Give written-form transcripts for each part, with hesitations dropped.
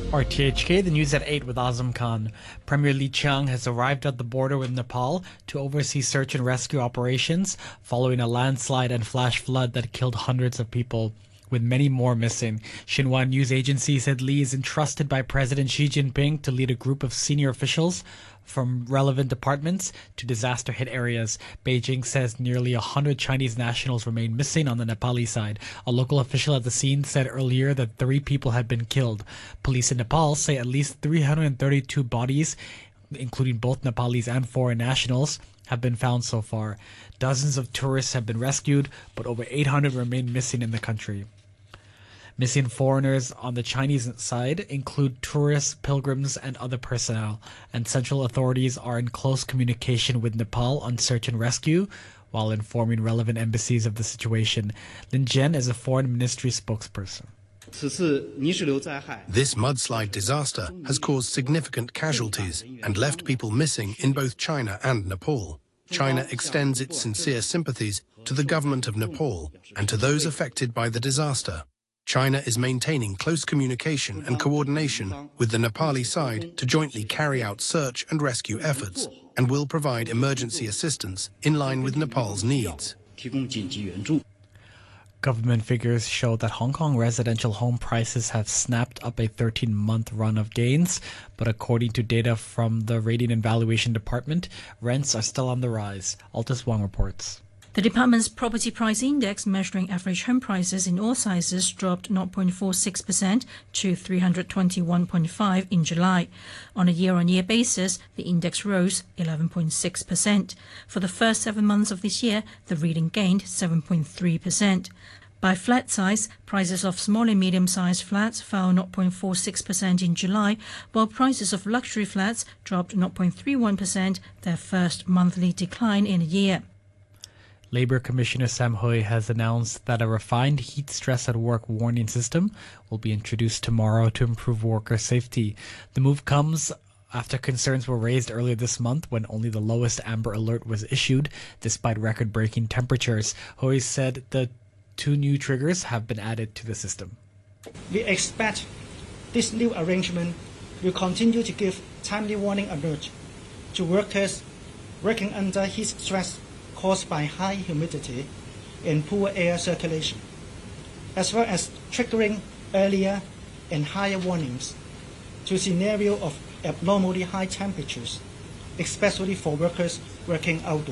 RTHK, the news at 8 with Azam Khan. Premier Li Qiang has arrived at the border with Nepal to oversee search and rescue operations following a landslide and flash flood that killed hundreds of people, with many more missing. Xinhua news agency said Li is entrusted by President Xi Jinping to lead a group of senior officials from relevant departments to disaster-hit areas. Beijing says nearly 100 Chinese nationals remain missing on the Nepali side. A local official at the scene said earlier that 3 people had been killed. Police in Nepal say at least 332 bodies, including both Nepalis and foreign nationals, have been found so far. Dozens of tourists have been rescued, but over 800 remain missing in the country. Missing foreigners on the Chinese side include tourists, pilgrims, and other personnel, and central authorities are in close communication with Nepal on search and rescue, while informing relevant embassies of the situation. Lin Jian is a foreign ministry spokesperson. This mudslide disaster has caused significant casualties and left people missing in both China and Nepal. China extends its sincere sympathies to the government of Nepal and to those affected by the disaster. China is maintaining close communication and coordination with the Nepali side to jointly carry out search and rescue efforts and will provide emergency assistance in line with Nepal's needs. Government figures show that Hong Kong residential home prices have snapped up a 13-month run of gains, but according to data from the Rating and Valuation Department, rents are still on the rise. Altus Wong reports. The department's property price index measuring average home prices in all sizes dropped 0.46% to 321.5 in July. On a year-on-year basis, the index rose 11.6%. For the first 7 months of this year, the reading gained 7.3%. By flat size, prices of small and medium-sized flats fell 0.46% in July, while prices of luxury flats dropped 0.31%, their first monthly decline in a year. Labour Commissioner Sam Hui has announced that a refined heat stress at work warning system will be introduced tomorrow to improve worker safety. The move comes after concerns were raised earlier this month when only the lowest amber alert was issued, despite record-breaking temperatures. Hui said the 2 new triggers have been added to the system. We expect this new arrangement will continue to give timely warning alert to workers working under heat stress caused by high humidity and poor air circulation, as well as triggering earlier and higher warnings to a scenario of abnormally high temperatures, especially for workers working outdoors.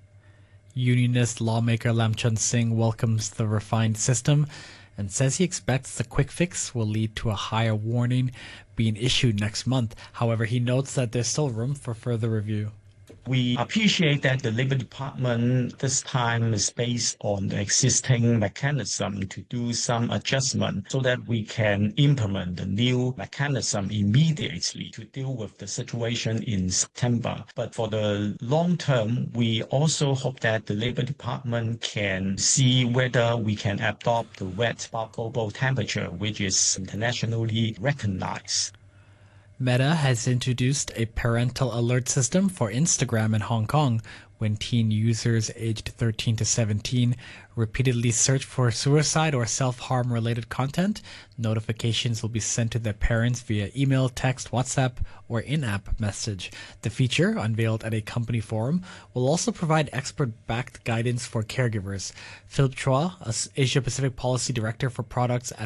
Unionist lawmaker Lam Chun Sing welcomes the refined system and says he expects the quick fix will lead to a higher warning being issued next month. However, he notes that there's still room for further review. We appreciate that the Labour Department this time is based on the existing mechanism to do some adjustment so that we can implement the new mechanism immediately to deal with the situation in September. But for the long term, we also hope that the Labour Department can see whether we can adopt the wet bulb global temperature, which is internationally recognized. Meta has introduced a parental alert system for Instagram in Hong Kong when teen users aged 13 to 17 repeatedly search for suicide or self-harm related content. Notifications will be sent to their parents via email, text, WhatsApp, or in-app message. The feature, unveiled at a company forum, will also provide expert-backed guidance for caregivers. Philip Chua, Asia Pacific Policy Director for Products at